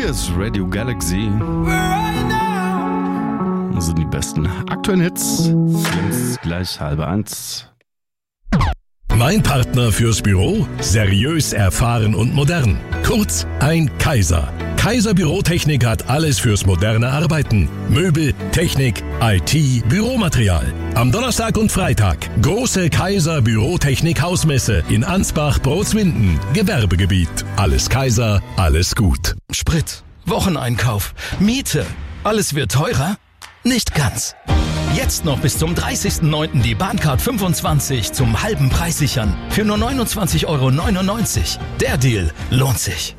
Hier ist Radio Galaxy. Das sind die besten aktuellen Hits. Jetzt gleich 12:30. Mein Partner fürs Büro? Seriös, erfahren und modern. Kurz, ein Kaiser. Kaiser Bürotechnik hat alles fürs moderne Arbeiten. Möbel, Technik, IT, Büromaterial. Am Donnerstag und Freitag große Kaiser Bürotechnik Hausmesse in Ansbach-Brozwinden. Gewerbegebiet. Alles Kaiser, alles gut. Sprit, Wocheneinkauf, Miete. Alles wird teurer? Nicht ganz. Jetzt noch bis zum 30.09. die Bahncard 25 zum halben Preis sichern. Für nur 29,99 €. Der Deal lohnt sich.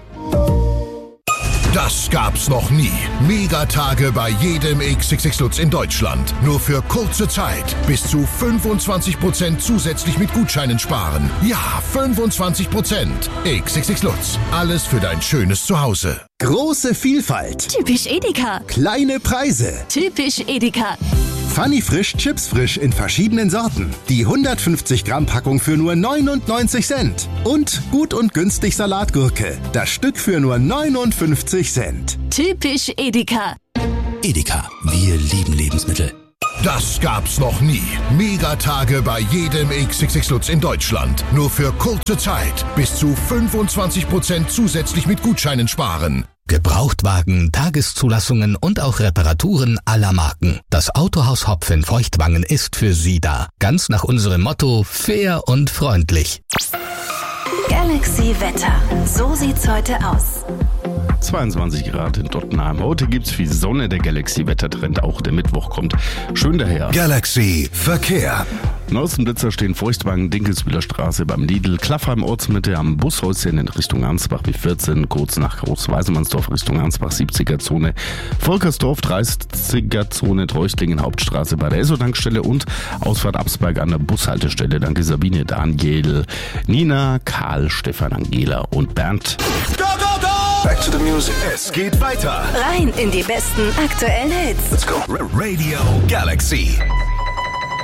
Das gab's noch nie. Megatage bei jedem XXX Lutz in Deutschland. Nur für kurze Zeit. Bis zu 25% zusätzlich mit Gutscheinen sparen. Ja, 25%. XXX Lutz. Alles für dein schönes Zuhause. Große Vielfalt. Typisch Edeka. Kleine Preise. Typisch Edeka. Funny Frisch, Chips frisch in verschiedenen Sorten. Die 150 Gramm Packung für nur 99 Cent. Und gut und günstig Salatgurke. Das Stück für nur 59 Cent. Typisch Edeka. Edeka, wir lieben Lebensmittel. Das gab's noch nie. Megatage bei jedem XXX Lutz in Deutschland. Nur für kurze Zeit. Bis zu 25% zusätzlich mit Gutscheinen sparen. Gebrauchtwagen, Tageszulassungen und auch Reparaturen aller Marken. Das Autohaus Hopf in Feuchtwangen ist für Sie da. Ganz nach unserem Motto: fair und freundlich. Galaxy Wetter. So sieht's heute aus. 22 Grad in Tottenham. Heute gibt's viel Sonne. Der Galaxy-Wettertrend auch. Der Mittwoch kommt schön daher. Galaxy Verkehr. Außenblitzer stehen Feuchtwagen, Dinkelsbühler Straße beim Lidl, Klaffheim Ortsmitte am Bushäuschen in Richtung Ansbach B14, kurz nach Groß-Weißmannsdorf Richtung Ansbach 70er-Zone, Volkersdorf 30er-Zone, Treuchtlingen Hauptstraße bei der Esso-Tankstelle und Ausfahrt Absberg an der Bushaltestelle. Danke Sabine, Daniel, Nina, Karl, Stefan, Angela und Bernd. Go, go, go! Back to the music. Es geht weiter. Rein in die besten aktuellen Hits. Let's go. Radio Galaxy.